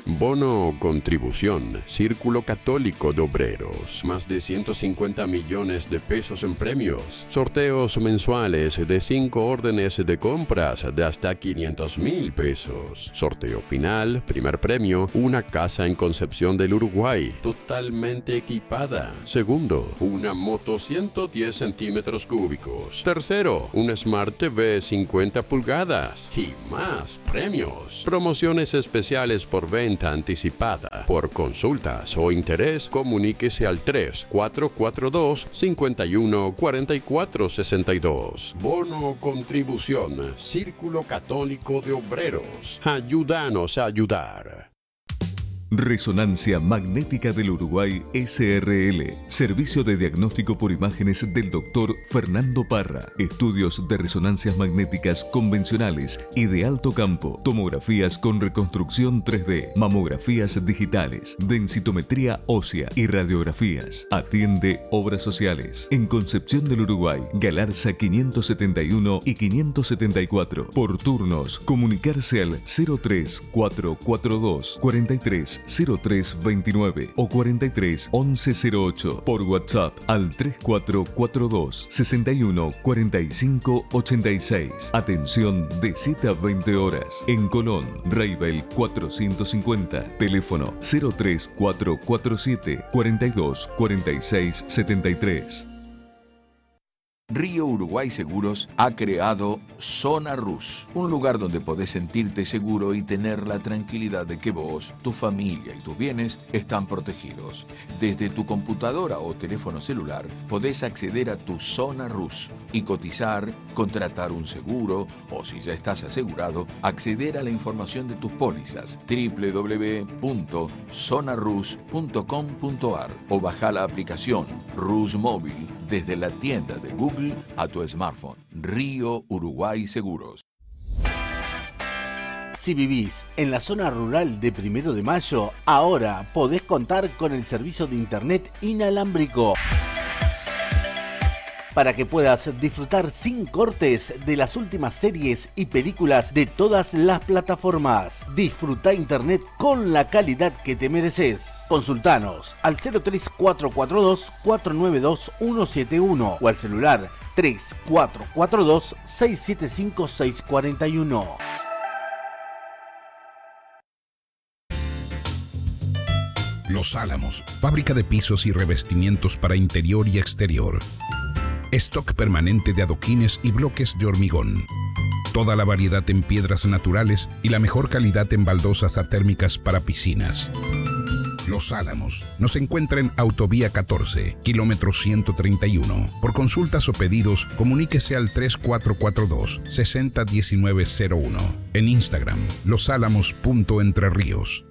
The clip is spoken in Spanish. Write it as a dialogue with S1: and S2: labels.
S1: Bono contribución, Círculo Católico de Obreros. Más de 150 millones de pesos en premios. Sorteos mensuales de 5 órdenes de compras de hasta 500,000 pesos. Sorteo final, primer premio, una casa en Concepción del Uruguay, totalmente equipada. Segundo, una moto 110 centímetros cúbicos. Tercero, un Smart TV 50 pulgadas. Y más premios. Promociones especiales por venta anticipada. Por consultas o interés, comuníquese al 3442-514462. Bono contribución, Círculo Católico de Obreros. Ayúdanos a ayudar.
S2: Resonancia Magnética del Uruguay SRL. Servicio de diagnóstico por imágenes del Dr. Fernando Parra. Estudios de resonancias magnéticas convencionales y de alto campo. Tomografías con reconstrucción 3D. Mamografías digitales. Densitometría ósea y radiografías. Atiende obras sociales. En Concepción del Uruguay. Galarza 571 y 574. Por turnos. Comunicarse al 03442 43 0329 o 43 1108 por WhatsApp al 3442 61 45 86. Atención de 7 a 20 horas. En Colón, Reibel 450. Teléfono 03447 42 46 73.
S3: Río Uruguay Seguros ha creado Zona Rus, un lugar donde podés sentirte seguro y tener la tranquilidad de que vos, tu familia y tus bienes están protegidos. Desde tu computadora o teléfono celular podés acceder a tu Zona Rus y cotizar, contratar un seguro o, si ya estás asegurado, acceder a la información de tus pólizas. www.zonarus.com.ar o baja la aplicación Rus Móvil desde la tienda de Google a tu smartphone. Río Uruguay Seguros.
S4: Si vivís en la zona rural de 1 de Mayo, ahora podés contar con el servicio de internet inalámbrico para que puedas disfrutar sin cortes de las últimas series y películas de todas las plataformas. Disfruta internet con la calidad que te mereces. Consultanos al 03442 492 171 o al celular 3442 675 641.
S5: Los Álamos, fábrica de pisos y revestimientos para interior y exterior. Stock permanente de adoquines y bloques de hormigón. Toda la variedad en piedras naturales y la mejor calidad en baldosas atérmicas para piscinas. Los Álamos nos encuentra en Autovía 14, kilómetro 131. Por consultas o pedidos, comuníquese al 3442 601901. En Instagram, losálamos.entrerríos.